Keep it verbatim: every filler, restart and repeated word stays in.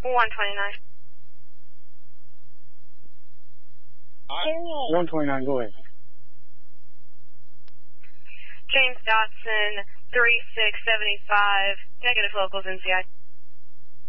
one twenty-nine. one twenty-nine, go ahead. James Dotson, three six seven five, negative locals N C I.